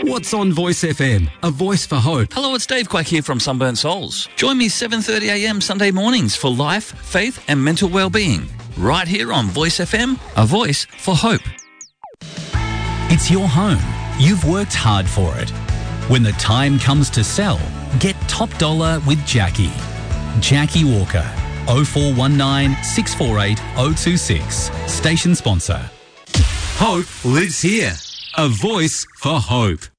What's on Voice FM? A voice for hope. Hello, it's Dave Quack here from Sunburnt Souls. Join me 7:30am Sunday mornings for life, faith and mental well-being. Right here on Voice FM, a voice for hope. It's your home. You've worked hard for it. When the time comes to sell, get top dollar with Jackie. Jackie Walker, 0419 648 026. Station sponsor. Hope lives here. A voice for hope.